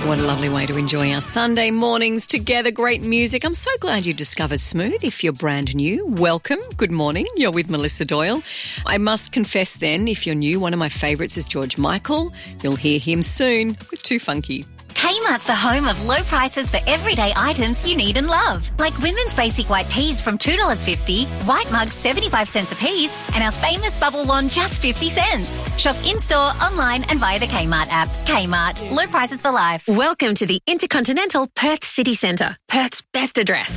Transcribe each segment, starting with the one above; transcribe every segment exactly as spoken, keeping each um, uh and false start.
What a lovely way to enjoy our Sunday mornings together. Great music. I'm so glad you discovered Smooth. If you're brand new, welcome. Good morning. You're with Melissa Doyle. I must confess then, if you're new, one of my favourites is George Michael. You'll hear him soon with Too Funky. Kmart's the home of low prices for everyday items you need and love. Like women's basic white tees from two dollars fifty, white mugs seventy-five cents a piece, and our famous bubble wand just fifty cents. Shop in-store, online and via the Kmart app. Kmart, low prices for life. Welcome to the Intercontinental Perth City Centre, Perth's best address.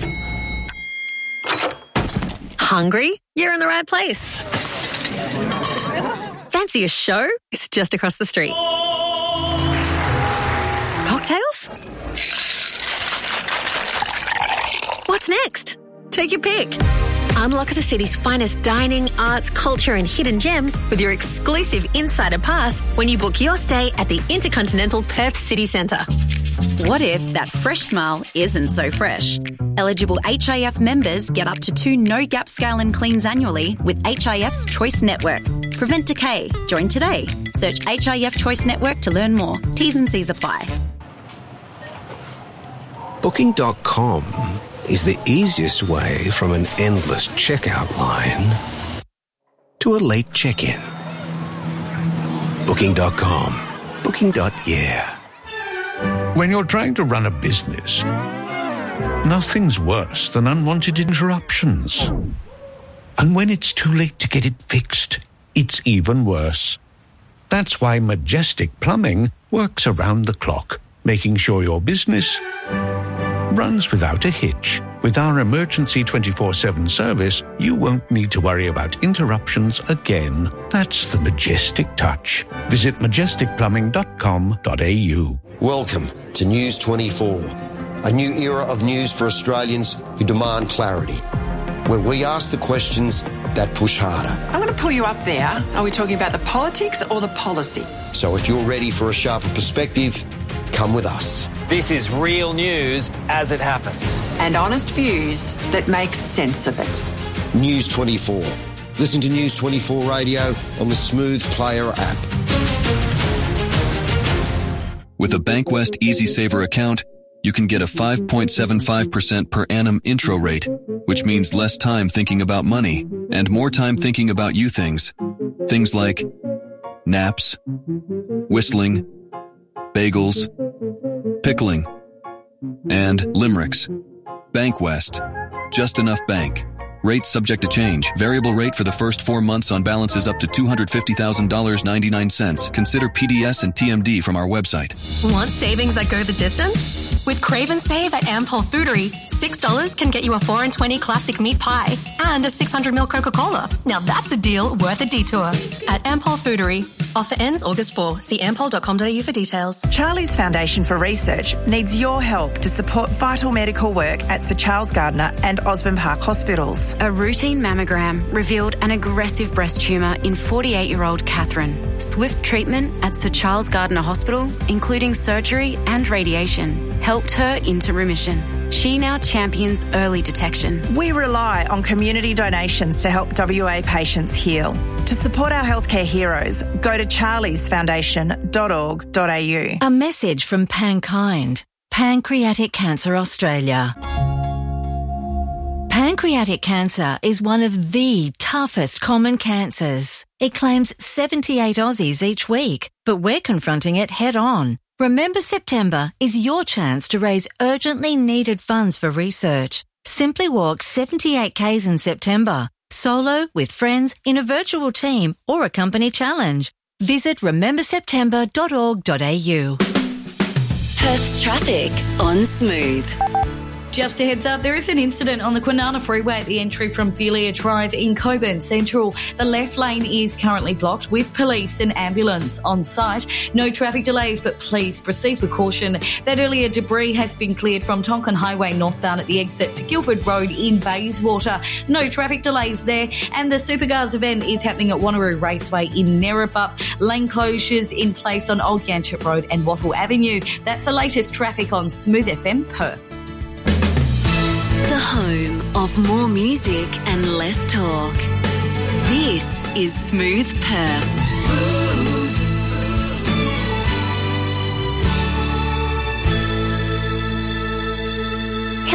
Hungry? You're in the right place. Fancy a show? It's just across the street. Cocktails? What's next? Take your pick. Unlock the city's finest dining, arts, culture and hidden gems with your exclusive Insider Pass when you book your stay at the Intercontinental Perth City Centre. What if that fresh smile isn't so fresh? Eligible H I F members get up to two no-gap scale and cleans annually with H I F's Choice Network. Prevent decay. Join today. Search H I F Choice Network to learn more. T's and C's apply. Booking dot com is the easiest way from an endless checkout line to a late check-in. Booking dot com. Booking. Yeah. When you're trying to run a business, nothing's worse than unwanted interruptions. And when it's too late to get it fixed, it's even worse. That's why Majestic Plumbing works around the clock, making sure your business runs without a hitch. With our emergency twenty-four seven service, you won't need to worry about interruptions again. That's the Majestic touch. Visit majestic plumbing dot com dot a u. Welcome to News twenty-four, a new era of news for Australians who demand clarity, where we ask the questions that push harder. I'm going to pull you up there. Are we talking about the politics or the policy? So if you're ready for a sharper perspective, come with us. This is real news as it happens. And honest views that make sense of it. News twenty-four. Listen to News twenty-four Radio on the Smooth Player app. With a Bankwest Easy Saver account, you can get a five point seven five percent per annum intro rate, which means less time thinking about money and more time thinking about you things. Things like naps, whistling, bagels, pickling, and limericks. Bankwest. Just enough bank. Rates subject to change. Variable rate for the first four months on balances up to two hundred fifty thousand dollars and ninety-nine cents. Consider P D S and T M D from our website. Want savings that go the distance? With Crave and Save at Ampol Foodery, six dollars can get you a four and twenty classic meat pie and a six hundred milliliter Coca-Cola. Now that's a deal worth a detour. At Ampol Foodery. Offer ends August fourth. See ampol dot com dot a u for details. Charlie's Foundation for Research needs your help to support vital medical work at Sir Charles Gardner and Osborne Park Hospitals. A routine mammogram revealed an aggressive breast tumour in forty-eight-year-old Catherine. Swift treatment at Sir Charles Gardner Hospital, including surgery and radiation, helped her into remission. She now champions early detection. We rely on community donations to help W A patients heal. To support our healthcare heroes, go to charlies foundation dot org dot a u. A message from Pankind, Pancreatic Cancer Australia. Pancreatic cancer is one of the toughest common cancers. It claims seventy-eight Aussies each week, but we're confronting it head on. Remember September is your chance to raise urgently needed funds for research. Simply walk seventy-eight kays in September, solo, with friends, in a virtual team or a company challenge. Visit remember september dot org dot a u. Perth's traffic on Smooth. Just a heads up, there is an incident on the Kwinana Freeway at the entry from Belia Drive in Coburn Central. The left lane is currently blocked with police and ambulance on site. No traffic delays, but please proceed with caution. That earlier debris has been cleared from Tonkin Highway northbound at the exit to Guildford Road in Bayswater. No traffic delays there. And the Supercars event is happening at Wanneroo Raceway in Nerebup. Lane closures in place on Old Ganchett Road and Wattle Avenue. That's the latest traffic on Smooth F M Perth. The home of more music and less talk. This is Smooth Perth. Smooth.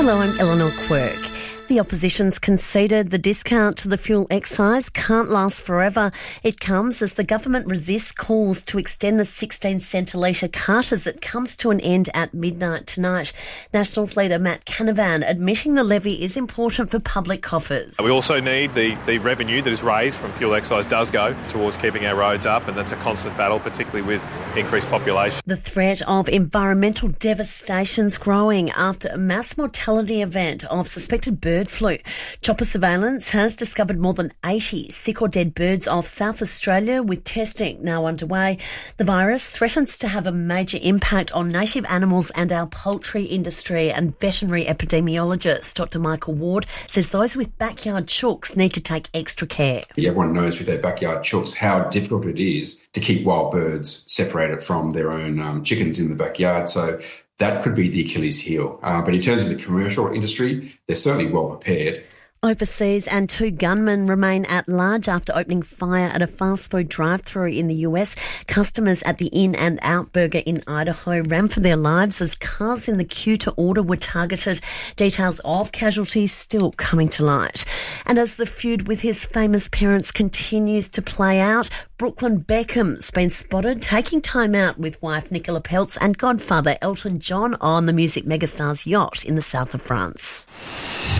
Hello, I'm Eleanor Quirk. The opposition's conceded the discount to the fuel excise can't last forever. It comes as the government resists calls to extend the sixteen cent a litre cut as it comes to an end at midnight tonight. Nationals leader Matt Canavan admitting the levy is important for public coffers. We also need the, the revenue that is raised from fuel excise does go towards keeping our roads up, and that's a constant battle, particularly with increased population. The threat of environmental devastation's growing after a mass mortality event of suspected bird flu. Chopper surveillance has discovered more than eighty sick or dead birds off South Australia, with testing now underway. The virus threatens to have a major impact on native animals and our poultry industry, and veterinary epidemiologist Doctor Michael Ward says those with backyard chooks need to take extra care. Everyone knows with their backyard chooks how difficult it is to keep wild birds separated from their own um, chickens in the backyard. So that could be the Achilles heel. Uh, but in terms of the commercial industry, they're certainly well prepared. Overseas, and two gunmen remain at large after opening fire at a fast food drive-thru in the U S. Customers at the In and Out Burger in Idaho ran for their lives as cars in the queue to order were targeted. Details of casualties still coming to light. And as the feud with his famous parents continues to play out, Brooklyn Beckham's been spotted taking time out with wife Nicola Peltz and godfather Elton John on the music megastar's yacht in the south of France.